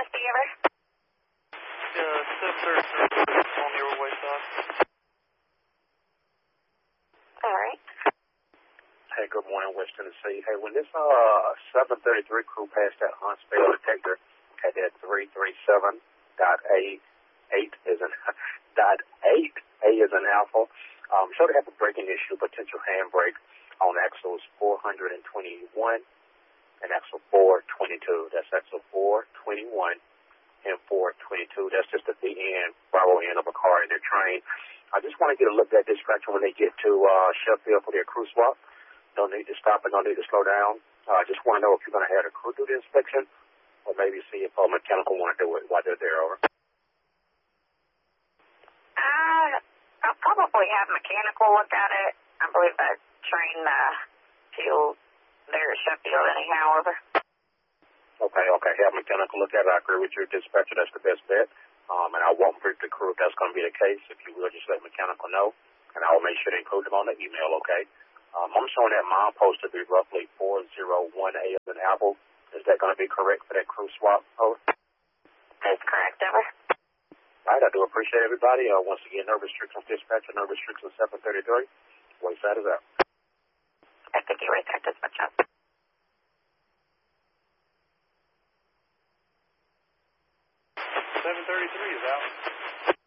50 ever? Yeah, 733 on your way side. Alright. Hey, good morning, West Tennessee. Hey, when this 733 crew passed that Huntsville detector at that 337.8 is an .8 A is an alpha. Sure they have a braking issue, potential handbrake on axles 421 and axle 422. That's axle 421 and 422. That's just the BN, Bravo end of a car in their train. I just want to get a look at dispatcher when they get to Sheffield for their crew swap. Don't need to stop and don't need to slow down. I just want to know if you're going to have the crew do the inspection or maybe see if a mechanical want to do it while they're there. Over. I'll probably have mechanical look at it. I believe that train fuel there at Sheffield anyhow. Over. Okay. Have mechanical look at it. I agree with your dispatcher. That's the best bet. And I won't brief the crew if that's going to be the case. If you will, just let mechanical know, and I will make sure to include them on the email. Okay. I'm showing that milepost to be roughly 401A as an apple. Is that going to be correct for that crew swap? Over. That's correct. Over. All right, I do appreciate everybody. Once again, no restrictions dispatcher, no restrictions 733. Wayside is out. I think you're right there, dispatcher. 733 is out.